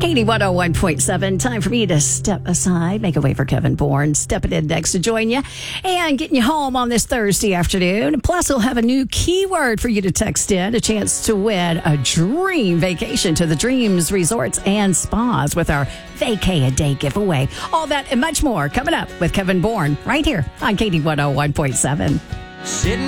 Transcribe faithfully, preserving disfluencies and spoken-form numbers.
Katie one oh one point seven. Time for me to step aside, make a way for Kevin Bourne, stepping in next to join you and getting you home on this Thursday afternoon. Plus, we'll have a new keyword for you to text in, a chance to win a dream vacation to the Dreams Resorts and Spas with our Vacay a Day giveaway. All that and much more coming up with Kevin Bourne right here on Katie one oh one point seven. Sitting